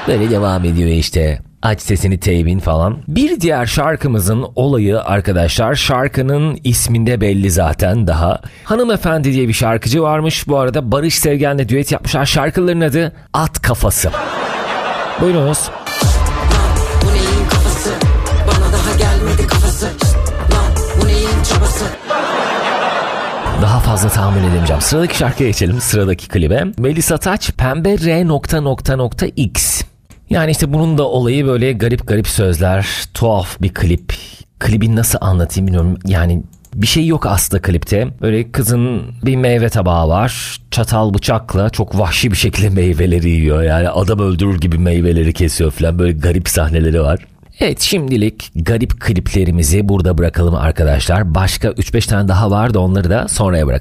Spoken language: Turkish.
Böyle devam ediyor işte. Aç sesini teybin falan. Bir diğer şarkımızın olayı arkadaşlar, şarkının isminde belli zaten daha. Hanımefendi diye bir şarkıcı varmış. Bu arada Barış Sevgen'le düet yapmışlar. Şarkıların adı At Kafası. Buyurunuz. Bu neyin kafası? Bana daha gelmedi kafası. Lan bu neyin çabası? Daha fazla tahammül edemeyeceğim. Sıradaki şarkıya geçelim. Sıradaki klibe. Melisa Taç, Pembe R.X. Yani işte bunun da olayı böyle garip sözler, tuhaf bir klip. Klibi nasıl anlatayım bilmiyorum. Yani bir şey yok aslında klipte. Böyle kızın bir meyve tabağı var. Çatal bıçakla çok vahşi bir şekilde meyveleri yiyor. Yani adam öldürür gibi meyveleri kesiyor falan. Böyle garip sahneleri var. Evet, şimdilik garip kliplerimizi burada bırakalım arkadaşlar. Başka 3-5 tane daha var da onları da sonraya bırakalım.